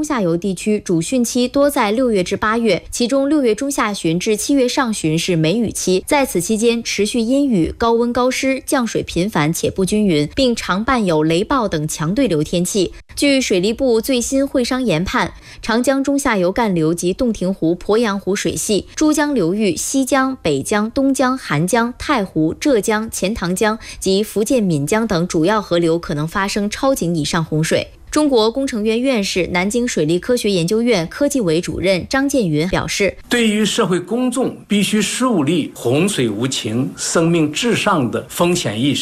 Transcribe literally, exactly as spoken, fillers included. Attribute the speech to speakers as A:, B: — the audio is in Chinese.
A: 中下游地区主汛期多在六月至八月，其中六月中下旬至七月上旬是梅雨期，在此期间持续阴雨、高温高湿，降水频繁且不均匀，并常伴有雷暴等强对流天气。据水利部最新会商研判，长江中下游干流及洞庭湖、鄱阳湖水系、珠江流域、西江、北江、东江、韩江、太湖、浙江、钱塘江及福建闽江等主要河流可能发生超警以上洪水。中国工程院院士、南京水利科学研究院科技委主任张建云表示，
B: 对于社会公众必须树立洪水无情、生命至上的风险意识。